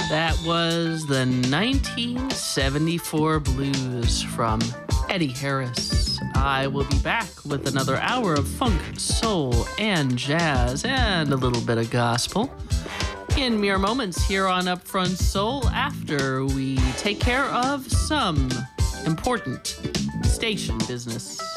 That was the 1974 blues from Eddie Harris. I will be back with another hour of funk, soul, and jazz, and a little bit of gospel in mere moments here on Upfront Soul after we take care of some important station business.